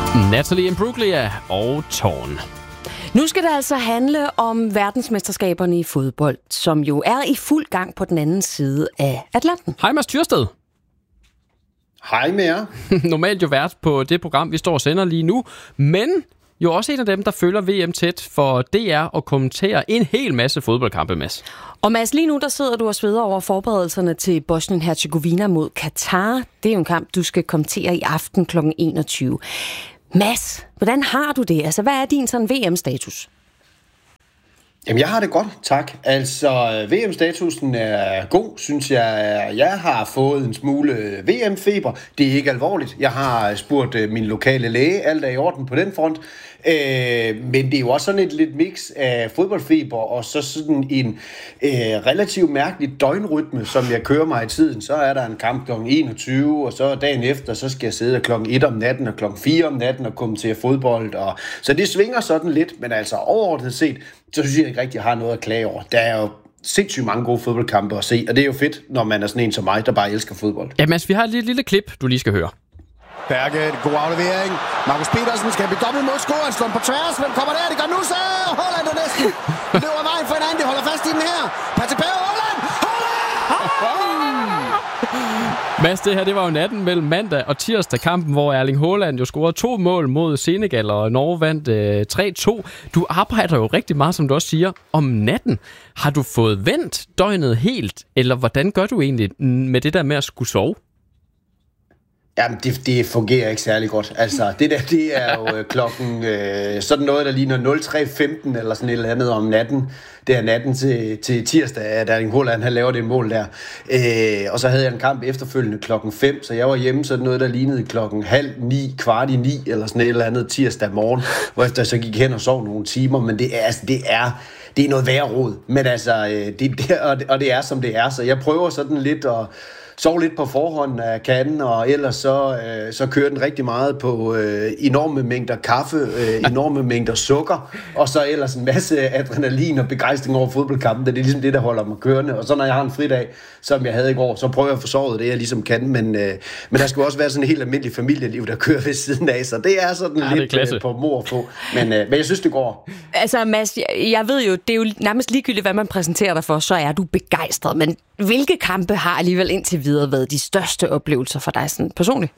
Natalie Imbruglia og Torn. Nu skal det altså handle om verdensmesterskaberne i fodbold, som jo er i fuld gang på den anden side af Atlanten. Hej Mads Tyrsted. Hej med jer. Normalt jo vært på det program, vi står og sender lige nu, men jo også en af dem, der følger VM tæt for DR og kommenterer en hel masse fodboldkampe, Mads. Og Mads, lige nu der sidder du og sveder over forberedelserne til Bosnien-Herzegovina mod Katar. Det er jo en kamp, du skal kommentere i aften kl. 21. Mads, hvordan har du det? Altså, hvad er din sådan VM-status? Jamen, jeg har det godt, tak. Altså, VM-statusen er god, synes jeg. Jeg har fået en smule VM-feber. Det er ikke alvorligt. Jeg har spurgt min lokale læge, alt er i orden på den front. Men det er jo også sådan et lidt mix af fodboldfeber og så sådan en relativt mærkelig døgnrytme, som jeg kører mig i tiden. Så er der en kamp kl. 21, og så dagen efter, så skal jeg sidde kl. 1 om natten og kl. 4 om natten og kommentere fodbold. Så det svinger sådan lidt, men altså overordnet set, så synes jeg ikke rigtig, at jeg har noget at klage over. Der er jo sindssygt mange gode fodboldkampe at se, og det er jo fedt, når man er sådan en som mig, der bare elsker fodbold. Ja, Mads, vi har et lille klip, du lige skal høre. Berge, god aflevering. Markus Petersen skal blive dobbelt mod score. Han slår på tværs. Hvem kommer der? Det gør nu så. Holland er næsten. Løber vejen for hinanden. De holder fast i den her. Pas tilbage. Holland! Mads, det her, det var jo natten mellem mandag og tirsdag kampen, hvor Erling Haaland jo scorede 2 mål mod Senegal, og Norge vandt 3-2. Du arbejder jo rigtig meget, som du også siger, om natten. Har du fået vendt døgnet helt, eller hvordan gør du egentlig med det der med at skulle sove? Jamen, det fungerer ikke særlig godt. Altså, det er jo klokken sådan noget, der ligner 03.15 eller sådan et eller andet om natten. Det er natten til tirsdag, at Erling Haaland han laver det mål der. Og så havde jeg en kamp efterfølgende klokken 5, så jeg var hjemme sådan noget, der lignede klokken 8:30, 8:45 eller sådan et eller andet tirsdag morgen, hvor efter jeg så gik hen og sov nogle timer. Men det er noget værre rod. Men altså, det er som det er, så jeg prøver sådan lidt at sove lidt på forhånd af kanden, og ellers så kører den rigtig meget på enorme mængder kaffe, enorme mængder sukker, og så ellers en masse adrenalin og begejstring over fodboldkampen. Det er ligesom det, der holder mig kørende. Og så når jeg har en fridag, som jeg havde i går, så prøver jeg at få sovet det, jeg ligesom kan. Men der skal også være sådan en helt almindelig familieliv, der kører ved siden af, så det er sådan lidt på mor at få. Men jeg synes, det går. Altså Mads, jeg ved jo, det er jo nærmest ligegyldigt, hvad man præsenterer dig for, så er du begejstret. Men hvilke kampe har alligevel indtil videre været de største oplevelser for dig sådan personligt?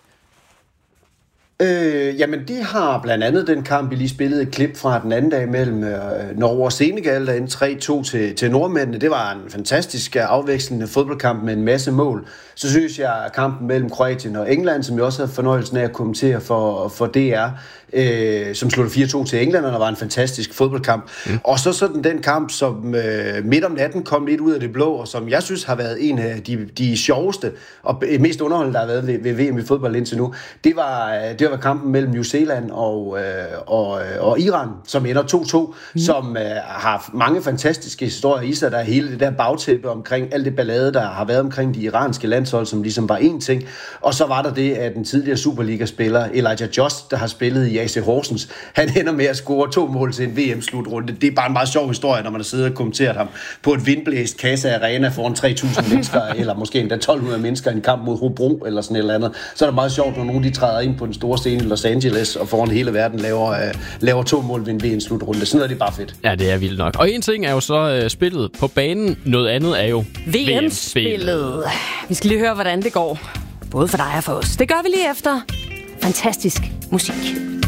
Jamen, de har blandt andet den kamp, vi lige spillede et klip fra den anden dag mellem Norge og Senegal, der endte 3-2 til nordmændene. Det var en fantastisk afvekslende fodboldkamp med en masse mål. Så synes jeg, kampen mellem Kroatien og England, som jeg også havde fornøjelsen af at kommentere for DR, som sluttede 4-2 til englænderne, var en fantastisk fodboldkamp. Og så sådan den kamp, som midt om natten kom lidt ud af det blå, og som jeg synes har været en af de sjoveste og mest underholdende, der har været ved VM i fodbold indtil nu. Det var kampen mellem New Zealand og Iran, som ender 2-2, som har mange fantastiske historier i sig. Der er hele det der bagtæppe omkring alt det ballade, der har været omkring de iranske landshold, som ligesom var én ting. Og så var der det, at den tidligere Superliga-spiller Elijah Just, der har spillet i AC Horsens, han ender med at score 2 mål til en VM-slutrunde. Det er bare en meget sjov historie, når man har siddet og kommenteret ham på et vindblæst Casa Arena foran 3.000 mennesker, eller måske endda 1.200 mennesker i en kamp mod Hobro, eller sådan et eller andet. Så er det meget sjovt, når nogen de træder ind på den store scene i Los Angeles, og foran hele verden laver 2 mål ved en VM-slutrunde. Sådan er det bare fedt. Ja, det er vildt nok. Og en ting er jo så spillet på banen, noget andet er jo VM-spillet. Vi skal lige høre, hvordan det går. Både for dig og for os. Det gør vi lige efter fantastisk musik.